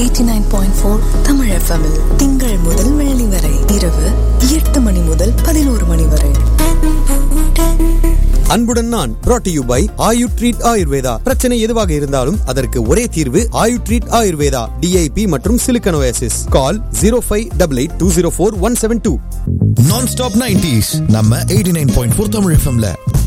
89.4 Tamil FM -இல் திங்கள் முதல் வெள்ளி வரை இரவு 8 மணி முதல் 11 மணி வரை. அன்புடன் நான் brought to you by Ayu treat Ayurveda. பிரச்சனை எதுவாக இருந்தாலும் அதற்கு ஒரே தீர்வு ஆயு ட்ரீட் ஆயுர்வேதா. DIP மற்றும் சிலிக்கனோசிஸ். கால் 0588204172. Non-stop 90s நம்ம 89.4 Tamil FMல